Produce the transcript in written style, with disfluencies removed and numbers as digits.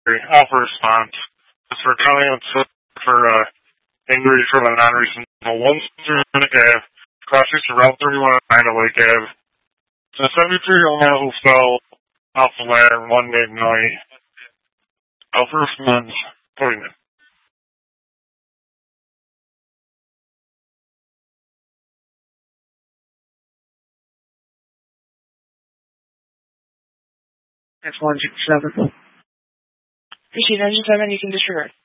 Alpha response. Just for counting for injuries from a non-reasonable 1-minute gave. Crosses to Route 31 on Ida Lake Ave. So a 73-year-old man who fell off the ladder one midnight. Alpha response. Putting it. That's 167. Proceed, engine 7, you can disregard.